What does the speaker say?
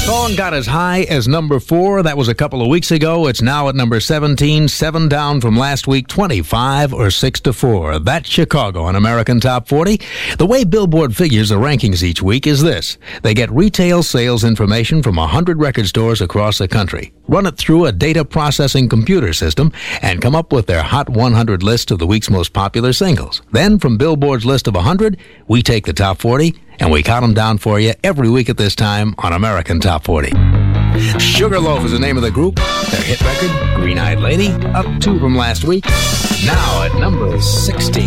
Song got as high as number 4. That was a couple of weeks ago. It's now at number 17, 7 down from last week, 25 or 6 to 4. That's Chicago on American Top 40. The way Billboard figures the rankings each week is this. They get retail sales information from 100 record stores across the country, run it through a data processing computer system, and come up with their Hot 100 list of the week's most popular singles. Then, from Billboard's list of 100, we take the top 40, and we count them down for you every week at this time on American Top 40. Sugarloaf is the name of the group. Their hit record, Green Eyed Lady, up 2 from last week. Now at number 16.